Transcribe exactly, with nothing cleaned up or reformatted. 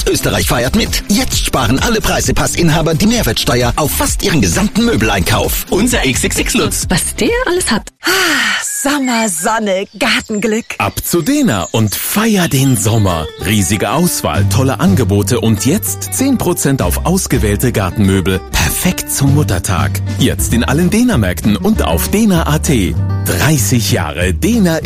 Österreich feiert mit. Jetzt sparen alle Preisepassinhaber die Mehrwertsteuer auf fast ihren gesamten Möbeleinkauf. Unser X X X Lutz. Was der alles hat. Ah, Sommer, Sonne, Gartenglück. Ab zu Dena und feier den Sommer. Riesige Auswahl, tolle Angebote und jetzt zehn Prozent auf ausgewählte Gartenmöbel. Perfekt zum Muttertag. Jetzt in allen Dena-Märkten und auf dena punkt at. dreißig Jahre Dena